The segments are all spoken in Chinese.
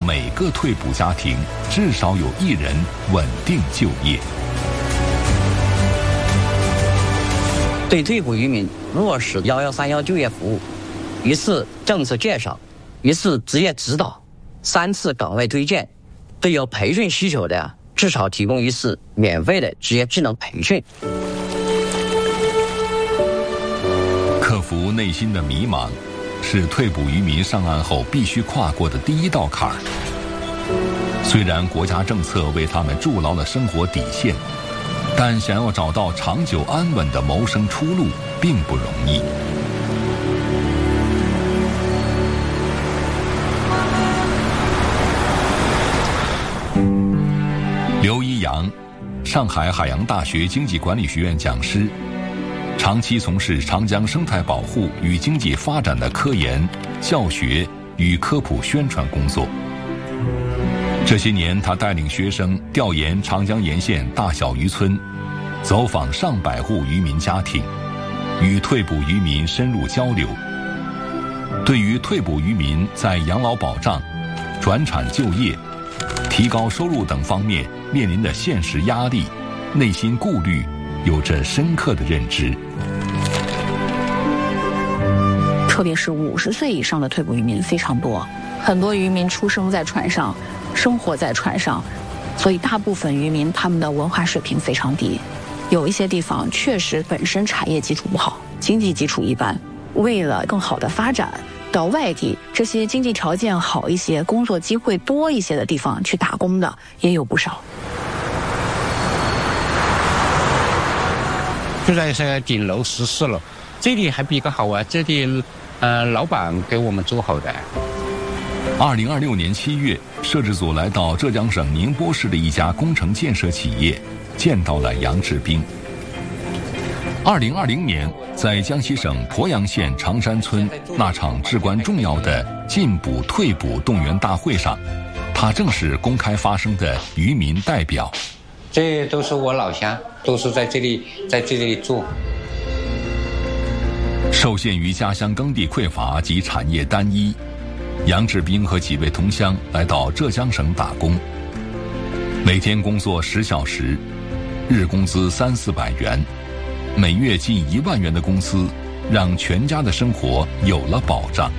每个退捕家庭至少有1人稳定就业。 对退捕渔民落实1131就业服务，一次政策介绍，一次职业指导，3次岗位推荐，对有培训需求的至少提供1次免费的职业技能培训。 克服内心的迷茫，是退捕渔民上岸后必须跨过的第一道坎儿。虽然国家政策为他们筑牢了生活底线，但想要找到长久安稳的谋生出路并不容易。刘一阳，上海海洋大学经济管理学院讲师，长期从事长江生态保护与经济发展的科研、教学与科普宣传工作。这些年，他带领学生调研长江沿线大小渔村，走访上百户渔民家庭，与退捕渔民深入交流。对于退捕渔民在养老保障、转产就业、提高收入等方面面临的现实压力、内心顾虑，有着深刻的认知。 特别是50岁以上的退捕渔民非常多，很多渔民出生在船上，生活在船上，所以大部分渔民他们的文化水平非常低。有一些地方确实本身产业基础不好，经济基础一般，为了更好的发展，到外地这些经济条件好一些、工作机会多一些的地方去打工的也有不少。 就在是顶楼14楼，这里还比较好啊，这里老板给我们做好的。 2026年7月，摄制组来到浙江省宁波市的一家工程建设企业，见到了杨志斌。2020年，在江西省鄱阳县长山村那场至关重要的进捕退捕动员大会上，他正是公开发声的渔民代表。 这都是我老乡，都是在这里做。 受限于家乡耕地匮乏及产业单一，杨志斌和几位同乡来到浙江省打工，每天工作10小时，日工资300-400元，每月近1万元的工资，让全家的生活有了保障。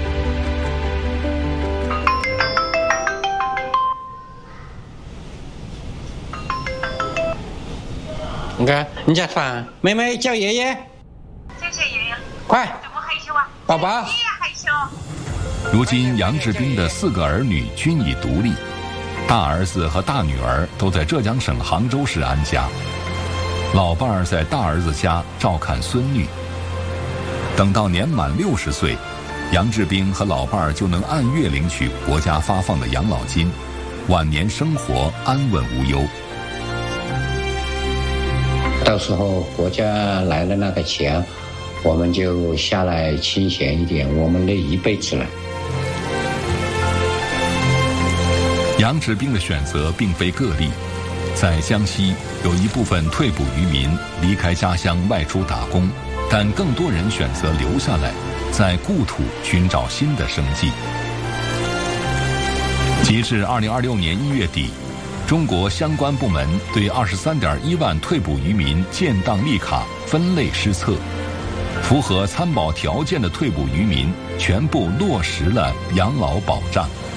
你看，你家饭，妹妹叫爷爷。 谢谢爷爷。 快， 怎么害羞啊？ 宝宝。 爷爷害羞。 如今，杨志斌的4个儿女均已独立，大儿子和大女儿都在浙江省杭州市安家，老伴儿在大儿子家照看孙女。等到年满60岁，杨志斌和老伴儿就能按月领取国家发放的养老金，晚年生活安稳无忧。 到时候国家来了那个钱，我们就下来清闲一点，我们那一辈子了。 杨志斌的选择并非个例，在江西有一部分退捕渔民离开家乡外出打工，但更多人选择留下来，在故土寻找新的生计。截至2026年1月底，中国相关部门对23.1万退捕渔民建档立卡分类施测，符合参保条件的退捕渔民全部落实了养老保障。